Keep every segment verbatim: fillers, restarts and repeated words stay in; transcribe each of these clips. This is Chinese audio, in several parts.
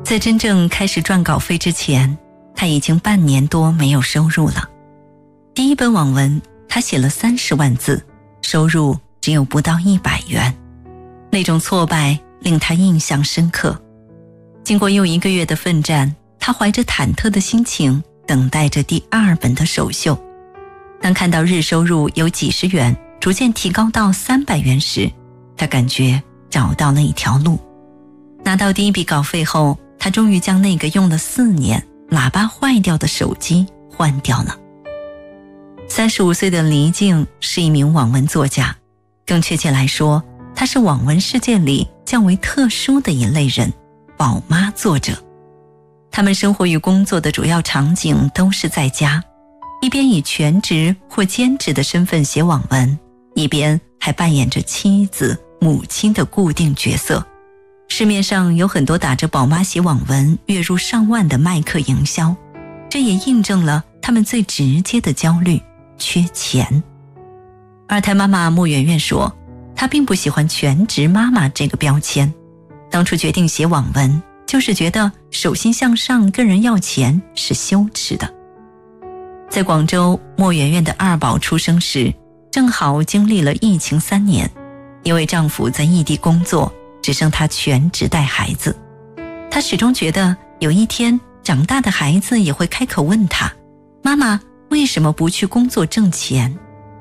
在真正开始赚稿费之前，他已经半年多没有收入了。第一本网文他写了三十万字，收入只有不到一百元，那种挫败令他印象深刻。经过又一个月的奋战，他怀着忐忑的心情等待着第二本的首秀。当看到日收入由几十元逐渐提高到三百元时，他感觉找到了一条路。拿到第一笔稿费后，他终于将那个用了四年喇叭坏掉的手机换掉了。三十五岁的黎静是一名网文作家，更确切来说，她是网文世界里较为特殊的一类人，宝妈作者。他们生活与工作的主要场景都是在家，一边以全职或兼职的身份写网文，一边还扮演着妻子、母亲的固定角色。市面上有很多打着宝妈写网文月入上万的卖课营销，这也印证了他们最直接的焦虑：缺钱。二胎妈妈莫媛媛说，她并不喜欢全职妈妈这个标签，当初决定写网文就是觉得手心向上跟人要钱是羞耻的。在广州，莫媛媛的二宝出生时，正好经历了疫情三年，因为丈夫在异地工作，只剩她全职带孩子。她始终觉得有一天长大的孩子也会开口问她，妈妈为什么不去工作挣钱？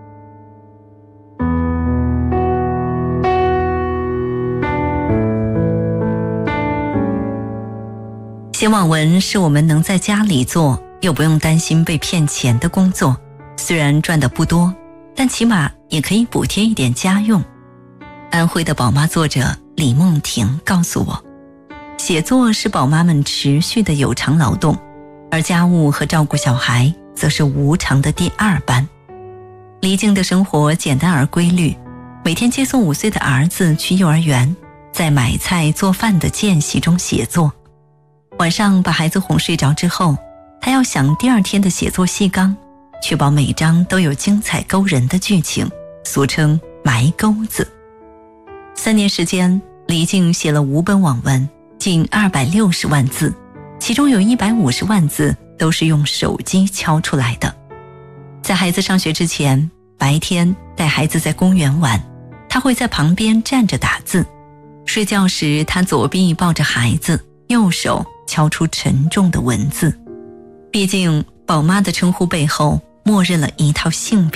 写网文是我们能在家里做又不用担心被骗钱的工作，虽然赚得不多，但起码也可以补贴一点家用。安徽的宝妈作者李梦婷告诉我，写作是宝妈们持续的有偿劳动，而家务和照顾小孩则是无偿的第二班。黎静的生活简单而规律，每天接送五岁的儿子去幼儿园，在买菜做饭的间隙中写作。晚上把孩子哄睡着之后，他要想第二天的写作细纲，确保每章都有精彩勾人的剧情，俗称埋钩子。三年时间，黎静写了五本网文，近二百六十万字，其中有一百五十万字都是用手机敲出来的。在孩子上学之前，白天带孩子在公园玩，他会在旁边站着打字。睡觉时，他左臂抱着孩子，右手敲出沉重的文字。毕竟宝妈的称呼背后默认了一套性别